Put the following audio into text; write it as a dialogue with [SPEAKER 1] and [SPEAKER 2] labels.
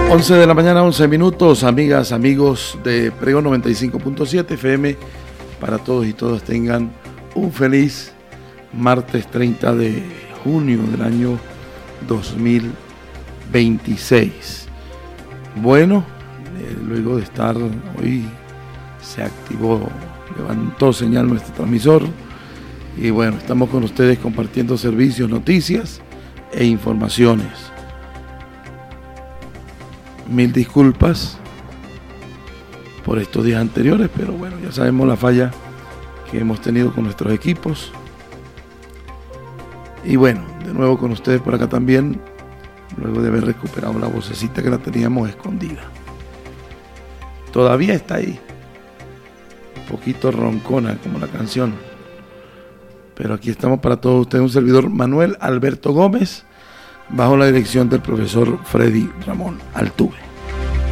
[SPEAKER 1] 11 de la mañana, 11 minutos, amigas, amigos de Pregón 95.7 FM. Para todos y todas tengan un feliz martes 30 de junio del año 2026. Bueno, luego de estar hoy se activó, levantó señal nuestro transmisor y bueno, estamos con ustedes compartiendo servicios, noticias e informaciones. Mil disculpas por estos días anteriores, pero bueno, ya sabemos la falla que hemos tenido con nuestros equipos. Y bueno, de nuevo con ustedes por acá también, luego de haber recuperado la vocecita que la teníamos escondida. Todavía está ahí, un poquito roncona como la canción, pero aquí estamos para todos ustedes, un servidor Manuel Alberto Gómez, bajo la dirección del profesor Freddy Ramón Altuve.